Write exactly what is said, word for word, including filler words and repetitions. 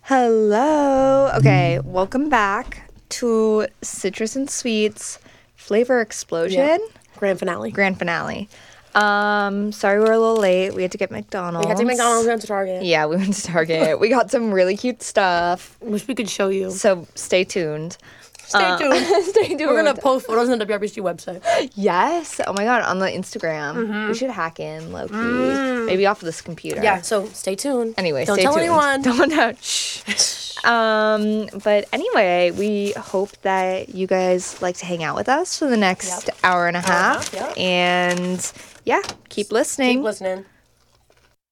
Hello. Okay, welcome back to Citrus and Sweets Flavor Explosion. Yeah. Grand finale. Grand finale. Um, sorry we're a little late. We had to get McDonald's. We had to McDonald's, we went to Target. Yeah, we went to Target. We got some really cute stuff. Wish we could show you. So stay tuned. Stay uh, tuned. Stay tuned. We're going to post photos on the W R B C website. Yes. Oh my god, on the Instagram. Mm-hmm. We should hack in, low key. Mm. Maybe off of this computer. Yeah, so stay tuned. Anyway, Don't stay tell tuned. anyone. Don't tell. Shh. um, but anyway, we hope that you guys like to hang out with us for the next Yep. hour and a half. Uh-huh, yep. And yeah, keep listening. Keep listening.